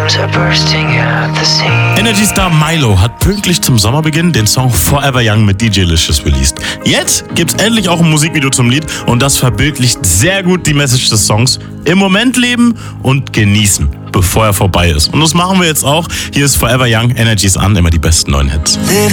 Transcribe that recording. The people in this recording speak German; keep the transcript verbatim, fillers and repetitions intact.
flames are bursting at the seams. Energy Star Milo hat pünktlich zum Sommerbeginn den Song Forever Young mit D J Licious released. Jetzt gibt's endlich auch ein Musikvideo zum Lied und das verbildlicht sehr gut die Message des Songs. Im Moment leben und genießen, bevor er vorbei ist. Und das machen wir jetzt auch. Hier ist Forever Young, Energy's an, immer die besten neuen Hits. Living